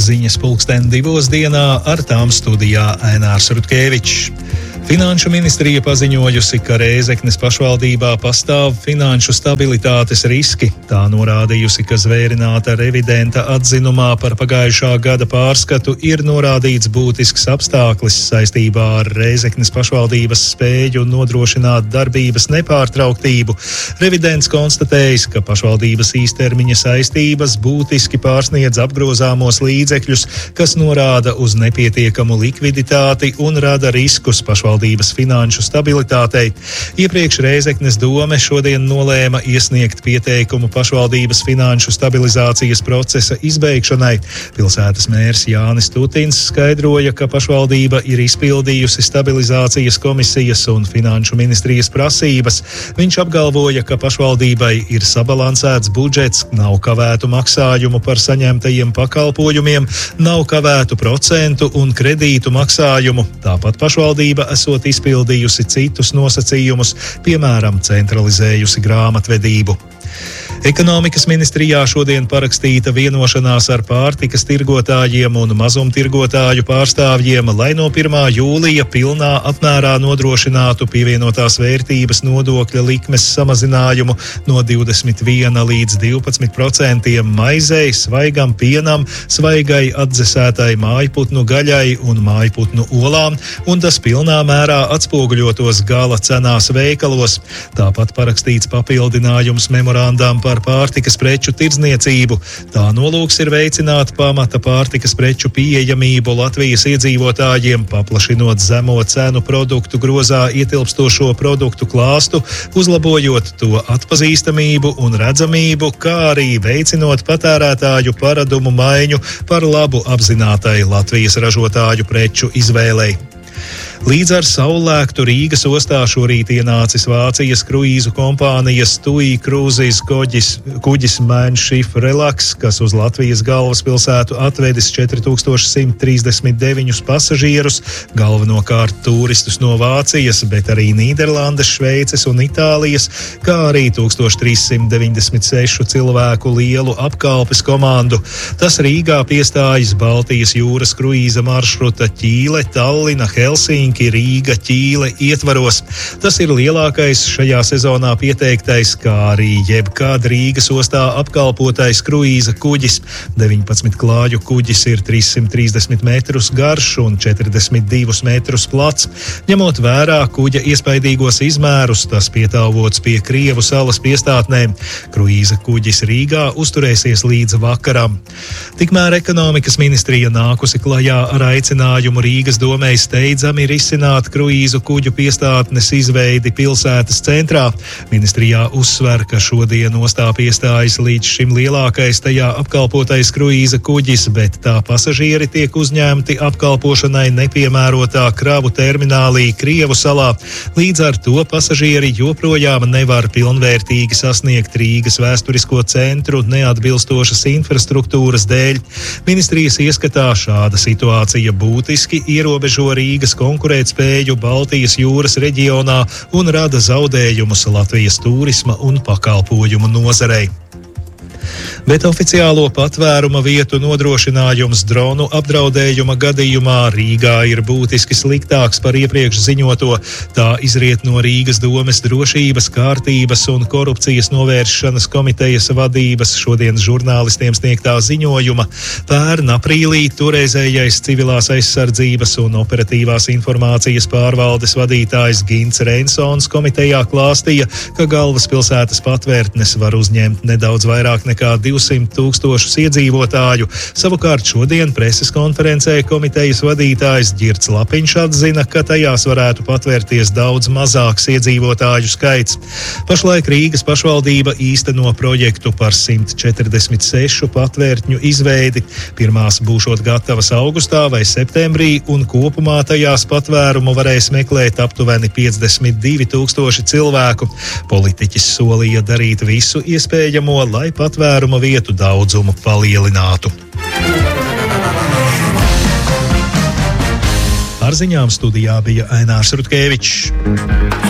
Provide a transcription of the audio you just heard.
Ziņas 2:00 ar tām studijā Ainārs Rutkevičs. Finanšu ministrija paziņojusi, ka Rēzeknes pašvaldībā pastāv finanšu stabilitātes riski. Tā norādījusi, ka zvērināta revidenta atzinumā par pagājušā gada pārskatu ir norādīts būtisks apstākļis saistībā ar Rēzeknes pašvaldības spēju nodrošināt darbības nepārtrauktību. Revidents konstatējis, ka pašvaldības īstermiņa saistības būtiski pārsniedz apgrozāmos līdzekļus, kas norāda uz nepietiekamu likviditāti un rada riskus pašvaldības finanšu stabilitātei. Iepriekš Rēzeknes dome šodien nolēma iesniegt pieteikumu pašvaldības finanšu stabilizācijas procesa izbeigšanai. Pilsētas mērs Jānis Tutins skaidroja, ka pašvaldība ir izpildījusi stabilizācijas komisijas un finanšu ministrijas prasības. Viņš apgalvoja, ka pašvaldībai ir sabalansēts budžets, nav kavētu maksājumu par saņemtajiem pakalpojumiem, nav kavētu procentu un kredītu maksājumu. Tāpat pašvaldība esot izpildījusi citus nosacījumus, piemēram, centralizējusi grāmatvedību. Ekonomikas ministrijā šodien parakstīta vienošanās ar pārtikas tirgotājiem un mazumtirgotāju pārstāvjiem, lai no 1. jūlija pilnā apmērā nodrošinātu pievienotās vērtības nodokļa likmes samazinājumu no 21 līdz 12% maizei, svaigam pienam, svaigai atdzesētai mājputnu gaļai un mājputnu olām, un tas pilnā mērā atspoguļotos gala cenās veikalos. Tāpat parakstīts papildinājums memorandām par pārtikas preču tirdzniecību. Tā nolūks ir veicināt pamata pārtikas preču pieejamību Latvijas iedzīvotājiem, paplašinot zemo cenu produktu grozā ietilpstošo produktu klāstu, uzlabojot to atpazīstamību un redzamību, kā arī veicinot patērētāju paradumu maiņu par labu apzinātai Latvijas ražotāju preču izvēlei. Līdz ar saulēktu Rīgas ostā šorīt ienācis Vācijas kruīzu kompānijas TUI Cruises kuģis Mein Schiff Relax, kas uz Latvijas galvaspilsētu atvedis 4139 pasažierus, galvenokārt turistus no Vācijas, bet arī Nīderlandes, Šveices un Itālijas, kā arī 1396 cilvēku lielu apkalpes komandu. Tas Rīgā piestājas Baltijas jūras kruīza maršruta Ķīle, Tallina, Helsinki, Rīga, Ķīle ietvaros. Tas ir lielākais šajā sezonā pieteiktais, kā arī jebkad Rīgas ostā apkalpotais kruīza kuģis. 19 klāju kuģis ir 330 metrus garš un 42 metrus plats. Ņemot vērā kuģa iespaidīgos izmērus, tas pietāvots pie Krievu salas piestātnēm. Kruīza kuģis Rīgā uzturēsies līdz vakaram. Tikmēr ekonomikas ministrija nākusi klajā ar aicinājumu Rīgas domei steidzami risināt kruīzu kuģu piestātnes izveidi pilsētas centrā. Ministrijā uzsver, ka šodien ostā piestājas līdz šim lielākais tajā apkalpotais kruīza kuģis, bet tā pasažieri tiek uzņemti apkalpošanai nepiemērotā kravu terminālī Krievu salā. Līdz ar to pasažieri joprojām nevar pilnvērtīgi sasniegt Rīgas vēsturisko centru neatbilstošas infrastruktūras dēļ. Ministrijas ieskatā šāda situācija būtiski ierobežo Rīgas konkurētspēju Baltijas jūras reģionā un rada zaudējumus Latvijas turisma un pakalpojumu nozarei. Bet oficiālo patvēruma vietu nodrošinājums dronu apdraudējuma gadījumā Rīgā ir būtiski sliktāks par iepriekš ziņoto. Tā izriet no Rīgas domes drošības, kārtības un korupcijas novēršanas komitejas vadības šodienas žurnālistiem sniegtā ziņojuma. Pērn aprīlī toreizējais civilās aizsardzības un operatīvās informācijas pārvaldes vadītājs Gints Reinsons komitejā klāstīja, ka galvaspilsētas patvērtnes var uzņemt nedaudz vairāk nekā 200 000 iedzīvotāju. Savukārt šodien preses konferencē komitejas vadītājs Ģirds Lapiņš atzina, ka tajās varētu patvērties daudz mazāks iedzīvotāju skaits. Pašlaik Rīgas pašvaldība īsteno projektu par 146 patvērtņu izveidi. Pirmās būšot gatavas augustā vai septembrī, un kopumā tajās patvērumu varēs meklēt aptuveni 52 000 cilvēku. Politiķis solīja darīt visu iespējamo, lai patvēruma vietu daudzumu palielinātu. Ar ziņām studijā bija Ainārs Rutkevičs.